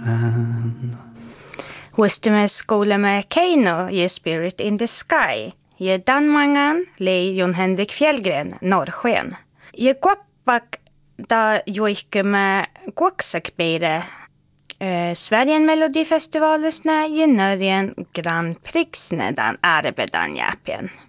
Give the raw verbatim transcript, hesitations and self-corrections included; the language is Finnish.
Norrsken. Hustames skola med Keino ge Spirit in the Sky. Je Danmangan le Jon Henrik Fjällgren Norrsken. Je guappak da joike med guaksakbeire eh, Sverige Melodifestivalesne je nörjen Grand Prixne dan arbedan jäpen.